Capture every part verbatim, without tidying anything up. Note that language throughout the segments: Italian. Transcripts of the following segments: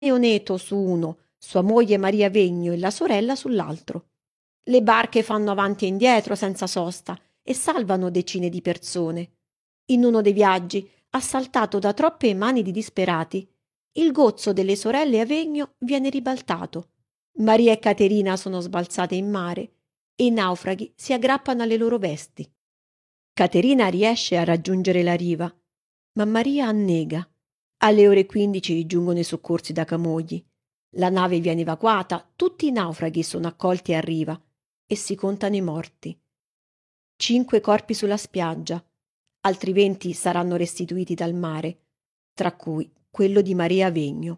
Oneto su uno, sua moglie Maria Vegno e la sorella sull'altro. Le barche fanno avanti e indietro senza sosta e salvano decine di persone. In uno dei viaggi, assaltato da troppe mani di disperati, il gozzo delle sorelle Avegno viene ribaltato. Maria e Caterina sono sbalzate in mare e i naufraghi si aggrappano alle loro vesti. Caterina riesce a raggiungere la riva, ma Maria annega. Alle ore quindici giungono i soccorsi da Camogli. La nave viene evacuata, tutti i naufraghi sono accolti a riva e si contano i morti. Cinque corpi sulla spiaggia, altri venti saranno restituiti dal mare, tra cui quello di Maria Avegno.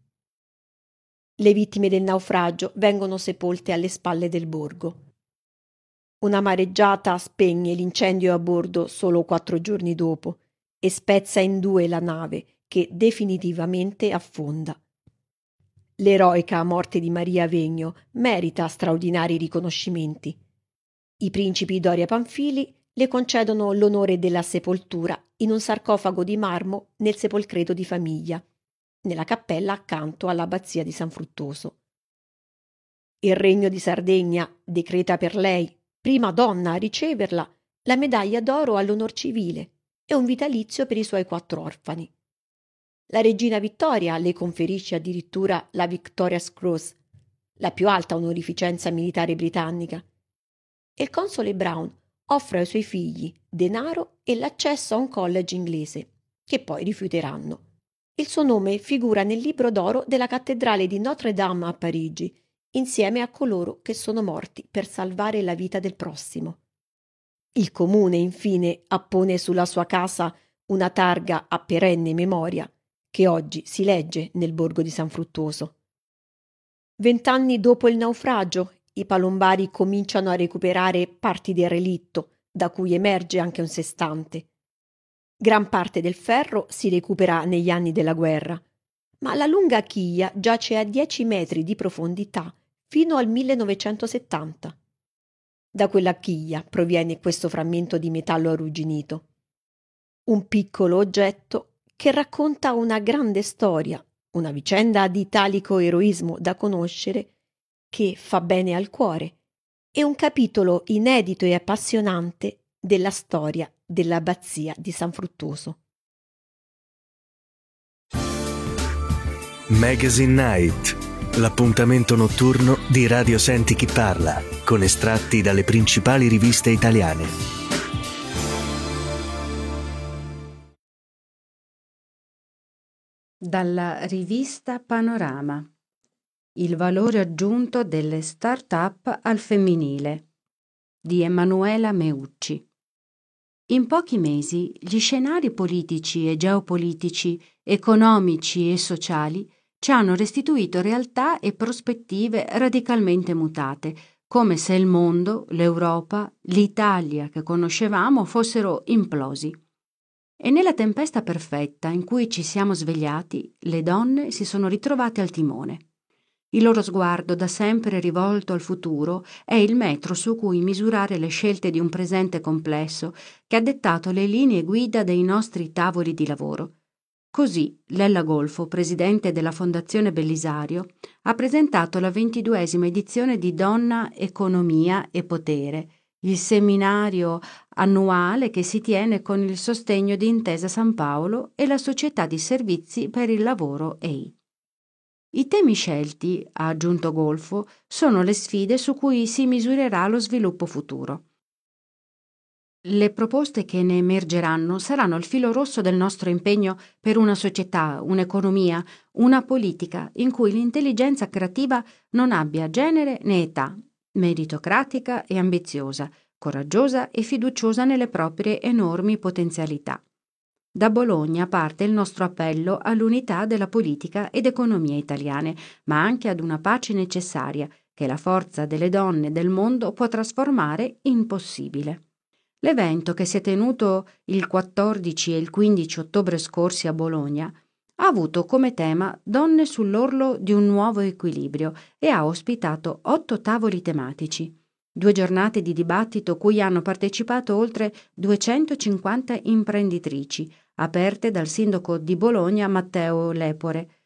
Le vittime del naufragio vengono sepolte alle spalle del borgo. Una mareggiata spegne l'incendio a bordo solo quattro giorni dopo e spezza in due la nave, che definitivamente affonda. L'eroica morte di Maria Avegno merita straordinari riconoscimenti. I principi Doria Pamphili le concedono l'onore della sepoltura in un sarcofago di marmo nel sepolcreto di famiglia, nella cappella accanto all'abbazia di San Fruttoso. Il Regno di Sardegna decreta per lei, prima donna a riceverla, la medaglia d'oro all'onor civile e un vitalizio per i suoi quattro orfani. La regina Vittoria le conferisce addirittura la Victoria's Cross, la più alta onorificenza militare britannica, e il console Brown offre ai suoi figli denaro e l'accesso a un college inglese, che poi rifiuteranno. Il suo nome figura nel libro d'oro della cattedrale di Notre Dame a Parigi, insieme a coloro che sono morti per salvare la vita del prossimo. Il comune, infine, appone sulla sua casa una targa a perenne memoria, che oggi si legge nel borgo di San Fruttoso. Vent'anni dopo il naufragio, i palombari cominciano a recuperare parti del relitto, da cui emerge anche un sestante. Gran parte del ferro si recupera negli anni della guerra, ma la lunga chiglia giace a dieci metri di profondità fino al millenovecentosettanta. Da quella chiglia proviene questo frammento di metallo arrugginito. Un piccolo oggetto che racconta una grande storia, una vicenda di italico eroismo da conoscere, che fa bene al cuore, e un capitolo inedito e appassionante della storia dell'abbazia di San Fruttoso. Magazine Night, l'appuntamento notturno di Radio Senti Chi Parla, con estratti dalle principali riviste italiane. Dalla rivista Panorama. Il valore aggiunto delle start-up al femminile di Emanuela Meucci. In pochi mesi gli scenari politici e geopolitici, economici e sociali ci hanno restituito realtà e prospettive radicalmente mutate, come se il mondo, l'Europa, l'Italia che conoscevamo fossero implosi. E nella tempesta perfetta in cui ci siamo svegliati, le donne si sono ritrovate al timone. Il loro sguardo, da sempre rivolto al futuro, è il metro su cui misurare le scelte di un presente complesso che ha dettato le linee guida dei nostri tavoli di lavoro. Così Lella Golfo, presidente della Fondazione Bellisario, ha presentato la ventiduesima edizione di Donna, Economia e Potere, il seminario annuale che si tiene con il sostegno di Intesa San Paolo e la Società di Servizi per il Lavoro E I. I temi scelti, ha aggiunto Golfo, sono le sfide su cui si misurerà lo sviluppo futuro. Le proposte che ne emergeranno saranno il filo rosso del nostro impegno per una società, un'economia, una politica in cui l'intelligenza creativa non abbia genere né età, meritocratica e ambiziosa, coraggiosa e fiduciosa nelle proprie enormi potenzialità. Da Bologna parte il nostro appello all'unità della politica ed economia italiane, ma anche ad una pace necessaria che la forza delle donne del mondo può trasformare in possibile. L'evento, che si è tenuto il quattordici e il quindici ottobre scorsi a Bologna, ha avuto come tema Donne sull'orlo di un nuovo equilibrio e ha ospitato otto tavoli tematici, due giornate di dibattito cui hanno partecipato oltre duecentocinquanta imprenditrici, aperte dal sindaco di Bologna Matteo Lepore,